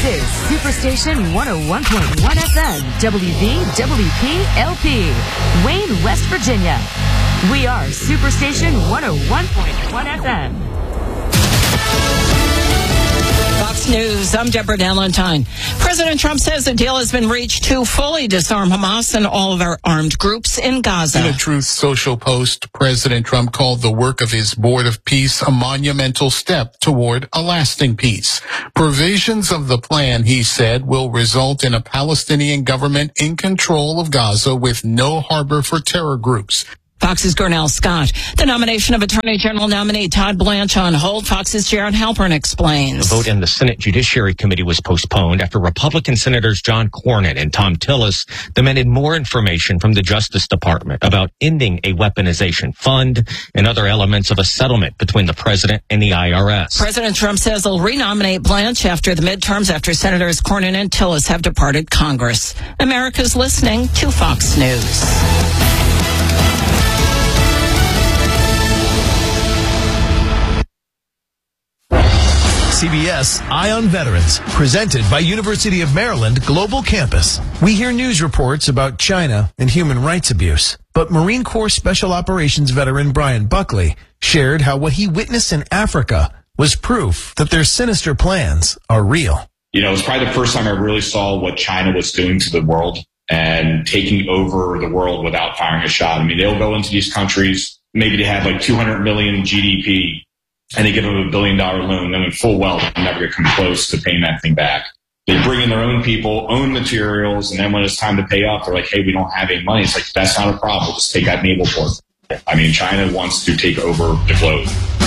This is Superstation 101.1 FM, WVWP-LP, Wayne, West Virginia. We are Superstation 101.1 FM. Fox News, I'm Deborah Valentine. President Trump says a deal has been reached to fully disarm Hamas and all of our armed groups in Gaza. In a Truth Social post, President Trump called the work of his Board of Peace a monumental step toward a lasting peace. Provisions of the plan, he said, will result in a Palestinian government in control of Gaza with no harbor for terror groups. Fox's Gurnell Scott. The nomination of Attorney General nominee Todd Blanche on hold. Fox's Jared Halpern explains. The vote in the Senate Judiciary Committee was postponed after Republican Senators John Cornyn and Tom Tillis demanded more information from the Justice Department about ending a weaponization fund and other elements of a settlement between the president and the IRS. President Trump says he'll renominate Blanche after the midterms after Senators Cornyn and Tillis have departed Congress. America's listening to Fox News. CBS Eye on Veterans, presented by University of Maryland Global Campus. We hear news reports about China and human rights abuse, but Marine Corps Special Operations veteran Brian Buckley shared how what he witnessed in Africa was proof that their sinister plans are real. You know, it was probably the first time I really saw what China was doing to the world and taking over the world without firing a shot. I mean, they'll go into these countries, maybe they have like 200 million GDP, and they give them $1 billion loan, then in full well, they're never going to come close to paying that thing back. They bring in their own people, own materials, and then when it's time to pay up, they're like, hey, we don't have any money. It's like, that's not a problem. Just take that naval port. I mean, China wants to take over the globe.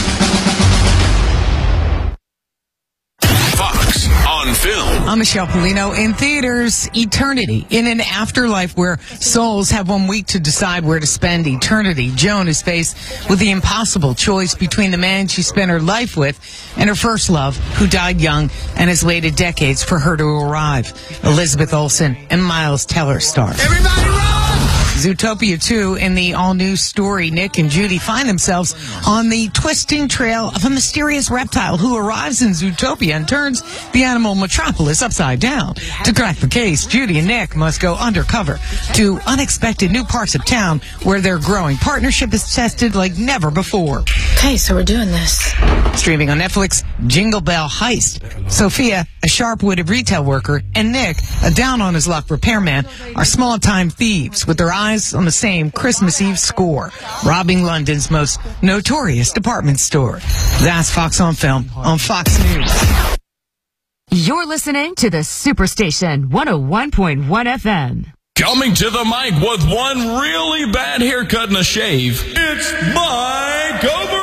Fox on Film. I'm Michelle Polino. In theaters, Eternity. In an afterlife where souls have 1 week to decide where to spend eternity, Joan is faced with the impossible choice between the man she spent her life with and her first love, who died young and has waited decades for her to arrive. Elizabeth Olsen and Miles Teller star. Everybody run! Zootopia 2, in the all-new story, Nick and Judy find themselves on the twisting trail of a mysterious reptile who arrives in Zootopia and turns the animal metropolis upside down. To crack the case, Judy and Nick must go undercover to unexpected new parts of town where their growing partnership is tested like never before. Okay, so we're doing this. Streaming on Netflix, Jingle Bell Heist. Sophia, a sharp-witted retail worker, and Nick, a down-on-his-luck repairman, are small-time thieves with their eyes on the same Christmas Eve score, robbing London's most notorious department store. That's Fox on Film on Fox News. You're listening to the Superstation 101.1 FM. Coming to the mic with one really bad haircut and a shave, it's Mike Ober.